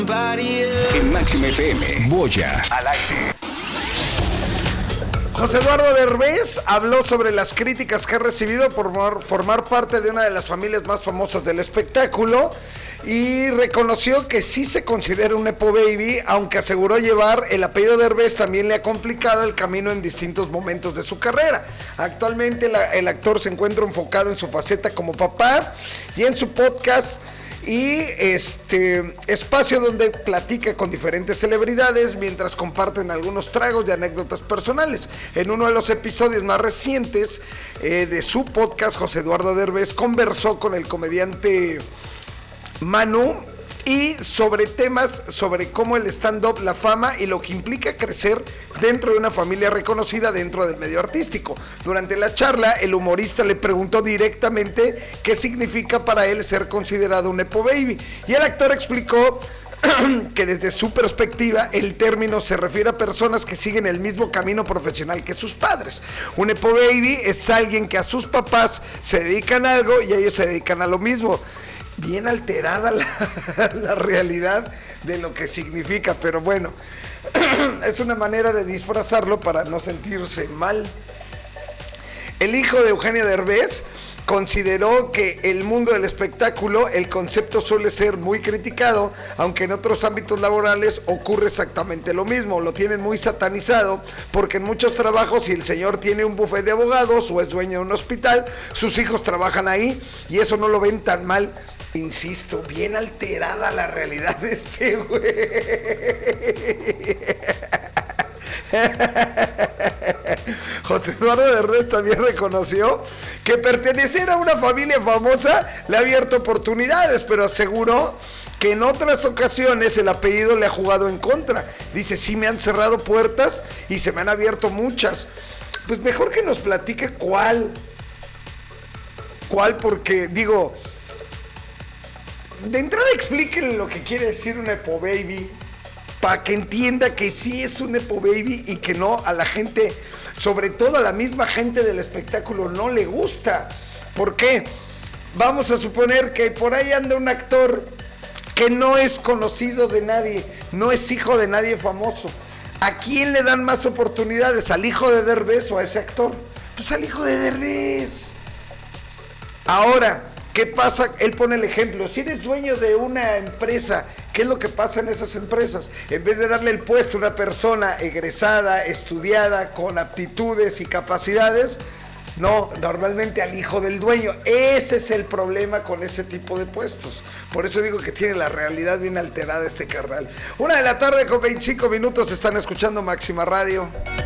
En Máxima FM, Boya al aire. José Eduardo Derbez habló sobre las críticas que ha recibido por formar parte de una de las familias más famosas del espectáculo y reconoció que sí se considera un nepo baby, aunque aseguró llevar el apellido Derbez también le ha complicado el camino en distintos momentos de su carrera. Actualmente el actor se encuentra enfocado en su faceta como papá y en su podcast y espacio donde platica con diferentes celebridades mientras comparten algunos tragos y anécdotas personales. En uno de los episodios más recientes de su podcast, José Eduardo Derbez conversó con el comediante Manu y sobre temas sobre cómo el stand-up, la fama y lo que implica crecer dentro de una familia reconocida dentro del medio artístico. Durante la charla, el humorista le preguntó directamente qué significa para él ser considerado un nepo baby y el actor explicó que desde su perspectiva el término se refiere a personas que siguen el mismo camino profesional que sus padres. Un nepo baby es alguien que a sus papás se dedican a algo y ellos se dedican a lo mismo. Bien alterada la realidad de lo que significa, pero bueno, es una manera de disfrazarlo para no sentirse mal. El hijo de Eugenio Derbez consideró que el mundo del espectáculo, el concepto suele ser muy criticado, aunque en otros ámbitos laborales ocurre exactamente lo mismo. Lo tienen muy satanizado porque en muchos trabajos, si el señor tiene un bufete de abogados o es dueño de un hospital, sus hijos trabajan ahí y eso no lo ven tan mal. Insisto, bien alterada la realidad de este güey. José Eduardo Derbez también reconoció que pertenecer a una familia famosa le ha abierto oportunidades, pero aseguró que en otras ocasiones el apellido le ha jugado en contra. Dice, sí me han cerrado puertas y se me han abierto muchas. Pues mejor que nos platique cuál, porque digo, de entrada explíquenle lo que quiere decir un nepo baby, para que entienda que sí es un nepo baby y que no a la gente, sobre todo a la misma gente del espectáculo, no le gusta. ¿Por qué? Vamos a suponer que por ahí anda un actor que no es conocido de nadie, no es hijo de nadie famoso. ¿A quién le dan más oportunidades? ¿Al hijo de Derbez o a ese actor? Pues al hijo de Derbez. Ahora, ¿qué pasa? Él pone el ejemplo. Si eres dueño de una empresa, ¿qué es lo que pasa en esas empresas? En vez de darle el puesto a una persona egresada, estudiada, con aptitudes y capacidades, no, normalmente al hijo del dueño. Ese es el problema con ese tipo de puestos. Por eso digo que tiene la realidad bien alterada este carnal. 1:25 p.m, están escuchando Máxima Radio.